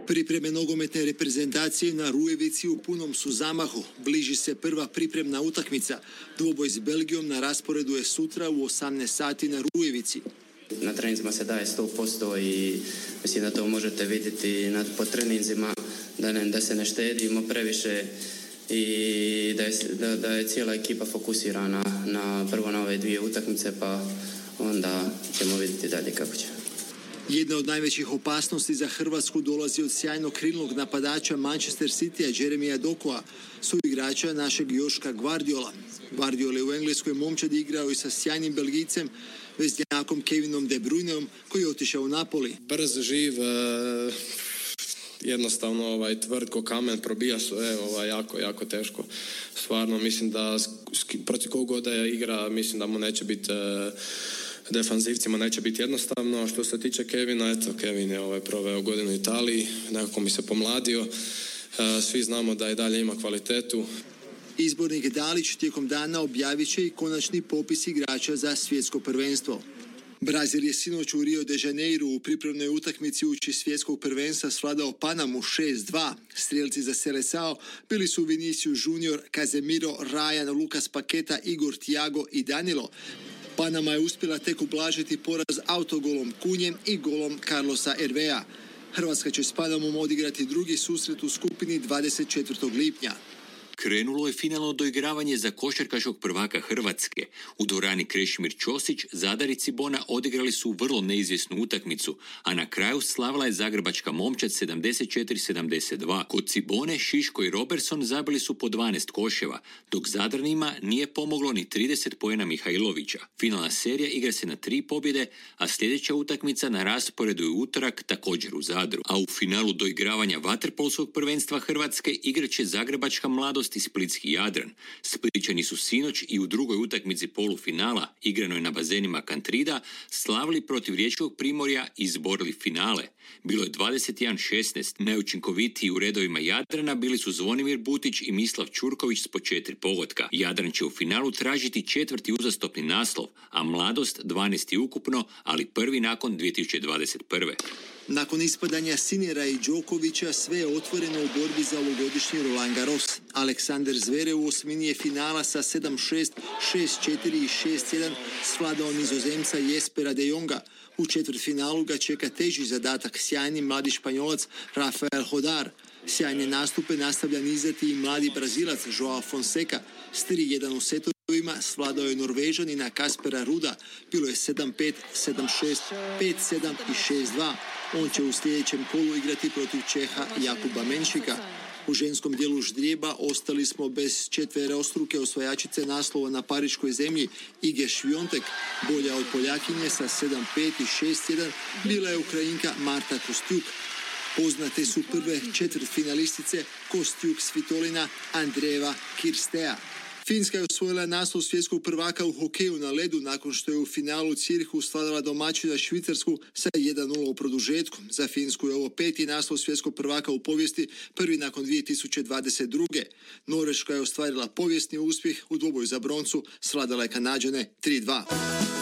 Pripreme nogometne reprezentacije na Rujevici u punom su zamahu. Bliži se prva pripremna utakmica. Dvoboj s Belgijom na rasporedu je sutra u 18 sati na Rujevici. Na treninzima se daje 100% i mislim da to možete vidjeti po treninzima, da se ne štedimo previše i da je cijela ekipa fokusirana prvo na ove dvije utakmice, pa onda ćemo vidjeti dalje kako će. Jedna od najvećih opasnosti za Hrvatsku dolazi od sjajnog krilnog napadača Manchester Citya Jeremija Dokua, suigrača našeg Joška Gvardiola. Gvardiol je u Engleskoj momčadi igrao i sa sjajnim Belgijcem, veznjakom Kevinom De Bruyneom, koji je otišao u Napoli. Brz, živ, jednostavno tvrd ko kamen, probija sve, jako teško. Stvarno mislim da protiv kog god da igra, mislim da mu neće biti defanzivcima neće biti jednostavno. Što se tiče Kevina, Kevin je proveo godinu u Italiji, nekako mi se pomladio. Svi znamo da i dalje ima kvalitetu. Izbornik Dalić tijekom dana objavit će i konačni popis igrača za svjetsko prvenstvo. Brazil je sinoć u Rio de Janeiru u pripremnoj utakmici uoči svjetskog prvenstva svladao Panamu 6-2. Strijelci za Seleção bili su Vinicius Junior, Casemiro, Ryan, Lucas Paqueta, Igor Thiago i Danilo. Panama je uspjela tek ublažiti poraz autogolom Kunjem i golom Carlosa Hervea. Hrvatska će s Panamom odigrati drugi susret u skupini 24. lipnja. Krenulo je finalno doigravanje za košarkaškog prvaka Hrvatske. U dvorani Krešimir Ćosić Zadar i Cibona odigrali su vrlo neizvjesnu utakmicu, a na kraju slavila je zagrebačka momčad 74-72. Kod Cibone Šiško i Robertson zabili su po 12 koševa, dok Zadranima nije pomoglo ni 30 poena Mihajlovića. Finalna serija igra se na 3 pobjede, a sljedeća utakmica na rasporedu je utorak također u Zadru. A u finalu doigravanja vaterpolskog prvenstva Hrvatske igraće zagrebačka mladost i splitski Jadran. Splićani su sinoć i u drugoj utakmici polufinala, igranoj na bazenima Kantrida, slavili protiv riječkog Primorja i izborili finale. Bilo je 21-16. Neučinkovitiji u redovima Jadrana bili su Zvonimir Butić i Mislav Ćurković s po 4 pogotka. Jadran će u finalu tražiti 4. uzastopni naslov, a mladost 12. ukupno, ali prvi nakon 2021. Nakon ispadanja Sinera i Đokovića sve je otvoreno u borbi za ovogodišnji Roland Garros. Aleksander Zverev u osmini je finala sa 7-6, 6-4 i 6-1 svladao Nizozemca Jespera de Jonga. U četvrtfinalu ga čeka teži zadatak sjajni mladi Španjolac Rafael Hodar. Sjajne nastupe nastavlja nizati i mladi Brazilac Joao Fonseca. S 3-1 u setovima svladao je Norvežanina Kaspera Ruda. Bilo je 7-5, 7-6, 5-7 i 6-2. On će u sljedećem kolu igrati protiv Čeha Jakuba Menšika. U ženskom dijelu ždrijeba ostali smo bez četverostruke osvajačice naslova na pariškoj zemlji Ige Šviontek. Bolja od Poljakinje sa 7-5 i 6-1 bila je Ukrajinka Marta Kostjuk. Poznate su prve četvrtfinalistice Kostjuk Svitolina, Andrejeva, Kirstea. Finska je osvojila naslov svjetskog prvaka u hokeju na ledu nakon što je u finalu Cirhu svladala domaćina Švicarsku sa 1-0 u produžetku. Za Finsku je ovo 5. naslov svjetskog prvaka u povijesti, prvi nakon 2022. Norveška je ostvarila povijesni uspjeh u dvoboju za broncu, svladala je Kanađane 3-2.